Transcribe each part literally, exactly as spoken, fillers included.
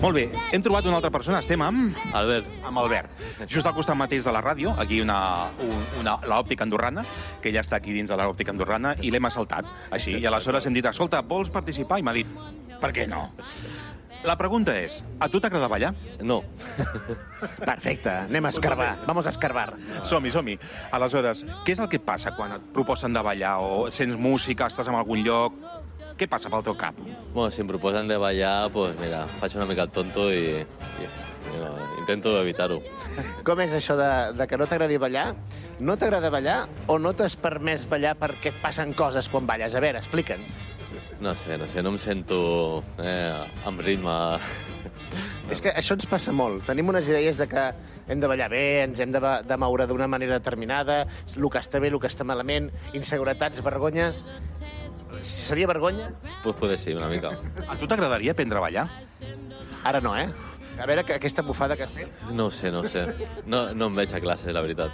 Molt bé, hem trobat una altra persona, estem amb... Albert. Amb Albert. Just al costat mateix de la ràdio, aquí una, una, l'òptica andorrana, que ja està aquí dins de l'òptica andorrana, i l'hem assaltat, així. I aleshores hem dit, escolta, vols participar? I m'ha dit, per què no? La pregunta és, a tu t'agrada ballar? No. Perfecte, anem a escarbar. Vamos a escarbar. Som-hi, som-hi. Aleshores, què és el que et passa quan et proposen de ballar o sents música, estàs en algun lloc? Què passa pel teu cap? Bueno, si em proposen de ballar, pues mira, faig una mica el tonto i, i, i no, intento evitar-ho. Com és això de, de que no t'agradi ballar? No t'agrada ballar o no t'has permès ballar perquè et passen coses quan balles? A veure, explica'm. No sé, no sé, no em sento eh, amb ritme. És que això ens passa molt. Tenim unes idees de que hem de ballar bé, ens hem de, de moure d'una manera determinada, el que està bé, el que està malament, inseguretats, vergonyes... Seria vergonya? Pues poder sí, una mica. A tu t'agradaria aprendre a ballar? Ara no, eh? A veure, que aquesta bufada que has fet... No ho sé, no ho sé. No, no em veig a classe, la veritat.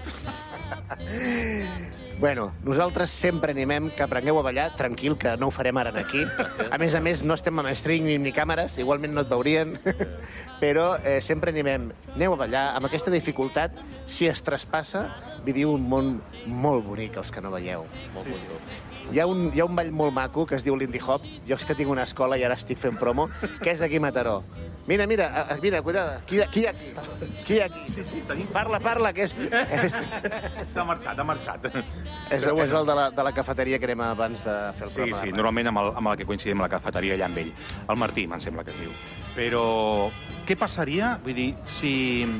Bueno, nosaltres sempre animem que aprengueu a ballar, tranquil, que no ho farem ara aquí. A més a més, no estem amb string ni, ni càmeres, igualment no et veurien, però eh, sempre animem, aneu a ballar, amb aquesta dificultat, si es traspassa, viviu un món molt bonic, els que no veieu. Molt bonic. Hi ha, un, hi ha un ball molt maco que es diu Lindy Hop. Jo és que tinc una escola i ara estic fent promo, que és aquí a Mataró. Mira, mira, mira, cuidado, qui, qui hi ha aquí? Qui hi ha aquí? Sí, sí, tenim... Parla, parla, que és... S'ha marxat, ha marxat. És, és el de la, de la cafeteria que anem abans de fer el Sí, programa. sí, normalment amb el, amb el que coincidim a la cafeteria allà amb ell. El Martí, em sembla que es diu. Però què passaria, vull dir, si...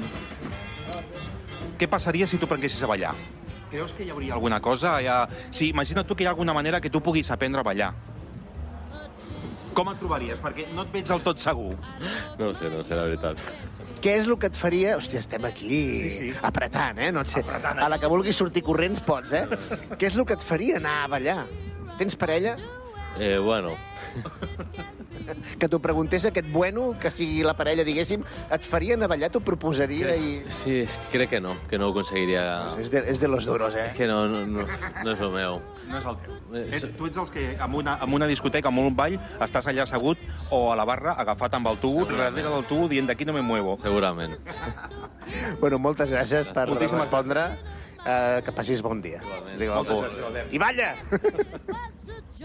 Què passaria si tu aprenguessis a ballar? Creus que hi hauria alguna cosa? Ja... Sí, imagina't tu que hi ha alguna manera que tu puguis aprendre a ballar. Com et trobaries? Perquè no et veig del tot segur. No ho sé, no ho sé, la veritat. Què és el que et faria... Hòstia, estem aquí Sí, sí. apretant, eh? No et sé. Apretant, eh? A la que vulguis sortir corrents pots, eh? Què és el que et faria anar a ballar? Tens parella? Eh, bueno, Que t'ho preguntés aquest bueno, que sigui la parella, diguéssim, et faria anar a ballar, t'ho proposaria i... sí, crec que no, que no ho aconseguiria. És de, és de los duros, eh? És que no, no, no, no és el meu. No és el teu. Eh, Et, so- tu ets els que en una, en una discoteca, en un ball, estàs allà assegut o a la barra, agafat amb el tubo, darrere del tubo, dient d'aquí no me muevo. Segurament. Bueno, moltes gràcies per Moltíssimes respondre. Eh, que passis bon dia. Igualment. Digue, Moltes guapo. gràcies, Albert. I balla!